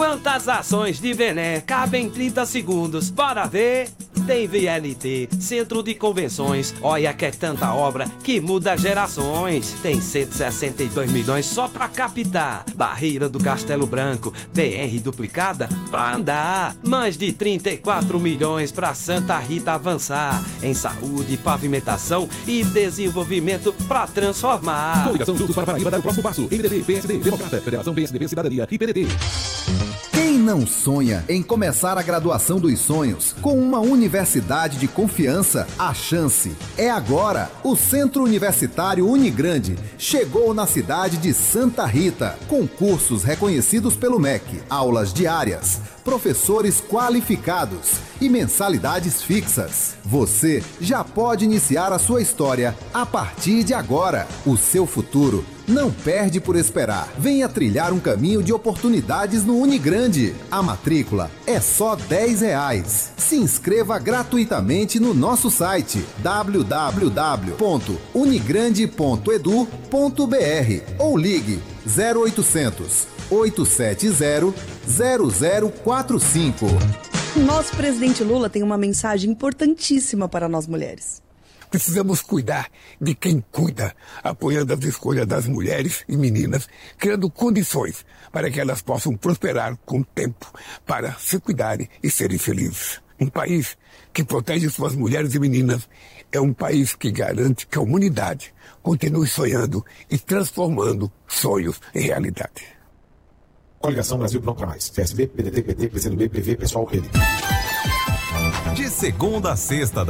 Quantas ações de Vené cabem em 30 segundos? Bora ver! Tem VLT, Centro de Convenções. Olha que é tanta obra que muda gerações. Tem 162 milhões só pra captar. Barreira do Castelo Branco, BR duplicada pra andar. Mais de 34 milhões pra Santa Rita avançar. Em saúde, pavimentação e desenvolvimento pra transformar. Coligação Juntos para Paraíba dar o próximo passo. MDB, PSD, Democrata, Federação PSDB, Cidadania e PDT. Quem não sonha em começar a graduação dos sonhos com uma universidade de confiança? A chance é agora. O Centro Universitário Unigrande chegou na cidade de Santa Rita, com cursos reconhecidos pelo MEC, aulas diárias, professores qualificados e mensalidades fixas. Você já pode iniciar a sua história a partir de agora. O seu futuro não perde por esperar. Venha trilhar um caminho de oportunidades no Unigrande. A matrícula é só R$10. Se inscreva gratuitamente no nosso site www.unigrande.edu.br ou ligue 0800 870 0045. Nosso presidente Lula tem uma mensagem importantíssima para nós mulheres. Precisamos cuidar de quem cuida, apoiando as escolhas das mulheres e meninas, criando condições para que elas possam prosperar com o tempo, para se cuidarem e serem felizes. Um país que protege suas mulheres e meninas é um país que garante que a humanidade continue sonhando e transformando sonhos em realidade. Coligação Brasil Pronto para Mais. PSB, PDT, PT, PCdoB, PV, Pessoal, PL. De segunda a sexta,